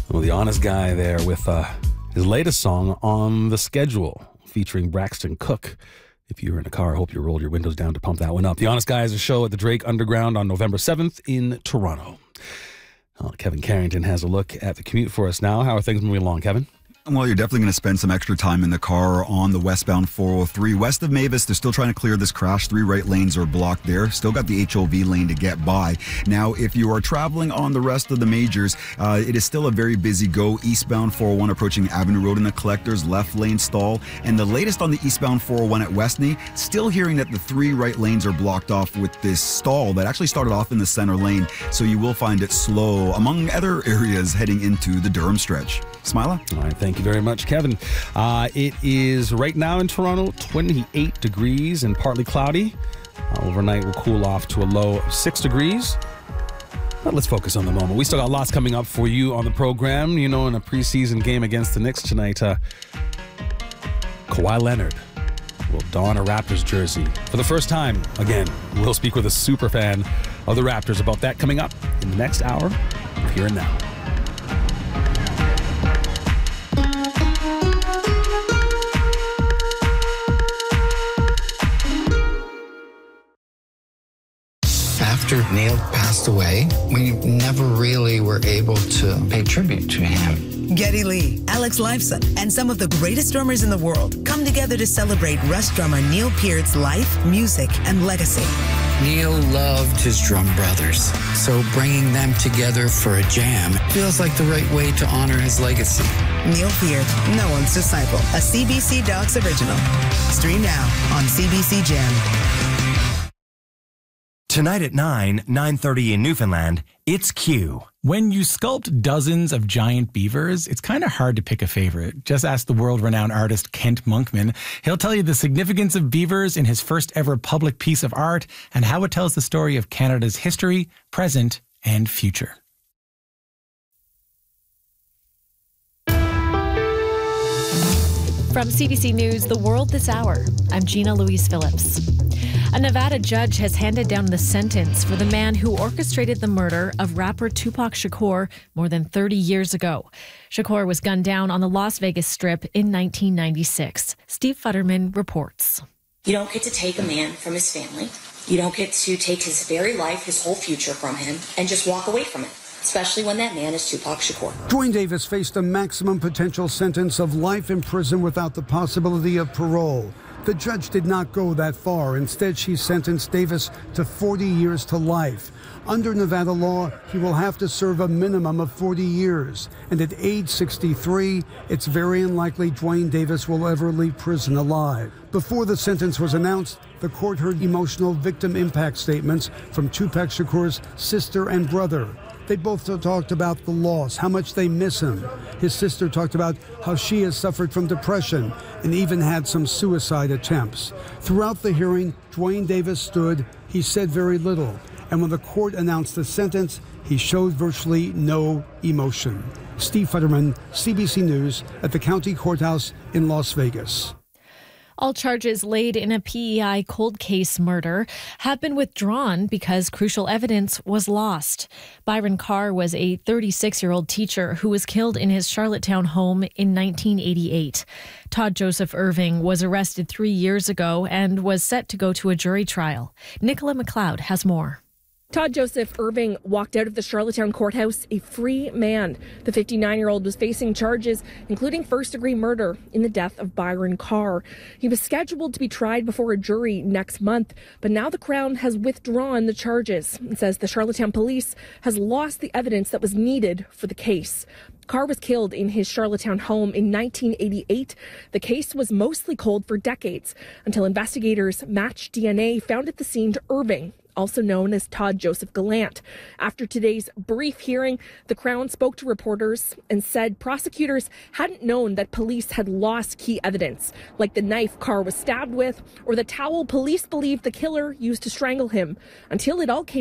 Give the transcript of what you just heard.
Well, the Honest Guy there with his latest song on the schedule featuring Braxton Cook. If you're in a car, I hope you rolled your windows down to pump that one up. The Honest Guy is a show at the Drake Underground on November 7th in Toronto. Kevin Carrington has a look at the commute for us now. How are things moving along, Kevin? Well, you're definitely going to spend some extra time in the car on the westbound 403. West of Mavis, they're still trying to clear this crash. 3 right lanes are blocked there. Still got the HOV lane to get by. Now, if you are traveling on the rest of the majors, it is still a very busy go. Eastbound 401 approaching Avenue Road in the Collectors, left lane stall. And the latest on the eastbound 401 at Westney, still hearing that the 3 right lanes are blocked off with this stall that actually started off in the center lane. So you will find it slow, among other areas heading into the Durham stretch. Smila? All right, thank you very much, Kevin. It is right now in Toronto, 28 degrees and partly cloudy. Overnight will cool off to a low of 6 degrees. But let's focus on the moment. We still got lots coming up for you on the program. You know, in a preseason game against the Knicks tonight, Kawhi Leonard will don a Raptors jersey for the first time. Again, we'll speak with a super fan of the Raptors about that coming up in the next hour of Here and Now. After Neil passed away, we never really were able to pay tribute to him. Geddy Lee, Alex Lifeson, and some of the greatest drummers in the world come together to celebrate Rush drummer Neil Peart's life, music, and legacy. Neil loved his drum brothers, so bringing them together for a jam feels like the right way to honor his legacy. Neil Peart, no one's disciple, a CBC Docs original. Stream now on CBC Gem. Tonight at 9:30 in Newfoundland, it's Q. When you sculpt dozens of giant beavers, it's kind of hard to pick a favorite. Just ask the world-renowned artist Kent Monkman. He'll tell you the significance of beavers in his first ever public piece of art and how it tells the story of Canada's history, present, and future. From CBC News, The World This Hour, I'm Gina Louise Phillips. A Nevada judge has handed down the sentence for the man who orchestrated the murder of rapper Tupac Shakur more than 30 years ago. Shakur was gunned down on the Las Vegas Strip in 1996. Steve Futterman reports. You don't get to take a man from his family. You don't get to take his very life, his whole future from him, and just walk away from it, especially when that man is Tupac Shakur. Dwayne Davis faced a maximum potential sentence of life in prison without the possibility of parole. The judge did not go that far. Instead, she sentenced Davis to 40 years to life. Under Nevada law, he will have to serve a minimum of 40 years. And at age 63, it's very unlikely Dwayne Davis will ever leave prison alive. Before the sentence was announced, the court heard emotional victim impact statements from Tupac Shakur's sister and brother. They both talked about the loss, how much they miss him. His sister talked about how she has suffered from depression and even had some suicide attempts. Throughout the hearing, Dwayne Davis stood. He said very little. And when the court announced the sentence, he showed virtually no emotion. Steve Futterman, CBC News, at the county courthouse in Las Vegas. All charges laid in a PEI cold case murder have been withdrawn because crucial evidence was lost. Byron Carr was a 36-year-old teacher who was killed in his Charlottetown home in 1988. Todd Joseph Irving was arrested 3 years ago and was set to go to a jury trial. Nicola McLeod has more. Todd Joseph Irving walked out of the Charlottetown courthouse a free man. The 59-year-old was facing charges, including first-degree murder in the death of Byron Carr. He was scheduled to be tried before a jury next month, but now the Crown has withdrawn the charges and says the Charlottetown police has lost the evidence that was needed for the case. Carr was killed in his Charlottetown home in 1988. The case was mostly cold for decades until investigators matched DNA found at the scene to Irving, also known as Todd Joseph Gallant. After today's brief hearing, the Crown spoke to reporters and said prosecutors hadn't known that police had lost key evidence, like the knife Carr was stabbed with or the towel police believed the killer used to strangle him, until it all came